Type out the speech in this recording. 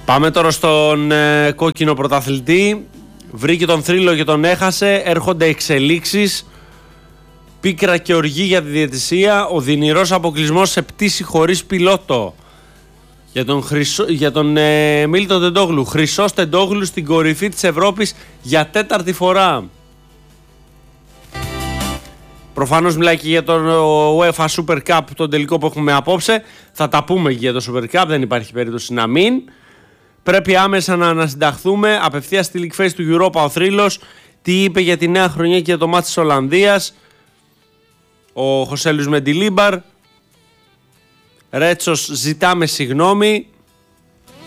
Πάμε τώρα στον κόκκινο πρωταθλητή. Βρήκε τον θρύλο και τον έχασε. Έρχονται εξελίξεις. Πίκρα και οργή για τη διαιτησία. Ο δυνηρός αποκλεισμός σε πτήση χωρίς πιλότο. Για τον Μίλτον Τεντόγλου. Χρυσός Τεντόγλου στην κορυφή της Ευρώπης για 4η φορά. Προφανώς μιλάει και για τον UEFA Super Cup, τον τελικό που έχουμε απόψε. Θα τα πούμε και για το Super Cup, δεν υπάρχει περίπτωση να μην. Πρέπει άμεσα να ανασυνταχθούμε. Απευθείας στη League Face του Europa ο θρύλος. Τι είπε για τη νέα χρονιά και για το μάτς της Ολλανδίας ο Χωσέλους Μεντιλίμπαρ. Ρέτσος, ζητάμε συγγνώμη.